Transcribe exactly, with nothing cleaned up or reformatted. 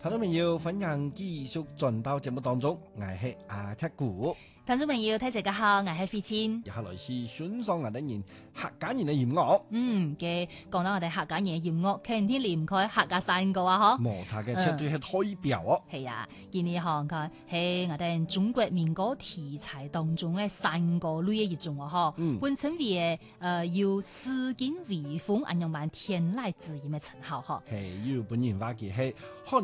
聽眾朋友，歡迎繼續進到節目當中，我係阿踢鼓。 聽眾朋友，睇住個好，我係飛千。 以下來是欣賞我哋人客家人嘅音樂。 嗯，嘅講到我哋客家人嘅音樂，肯定離唔開客家山歌啊！嗬， 冇錯嘅，絕對係代表哦。 係啊，今年行佢係我哋中國民歌題材當中嘅山歌類嘅一種啊！嗬、嗯，本稱為誒有詩經微風，按用版天籟之音嘅稱號嗬。 係，有本人話佢係